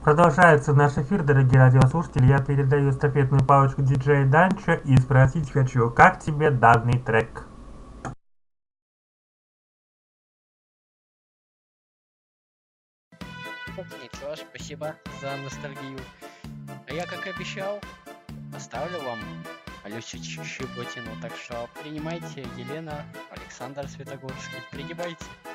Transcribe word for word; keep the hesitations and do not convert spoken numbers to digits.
Продолжается наш эфир, дорогие радиослушатели. Я передаю эстафетную палочку диджея Данча и спросить хочу, как тебе данный трек? Ничего, спасибо за ностальгию. А я, как обещал, оставлю вам Алёсю Щеботину. Так что принимайте, Елена, Александр Светогорский, принимайте.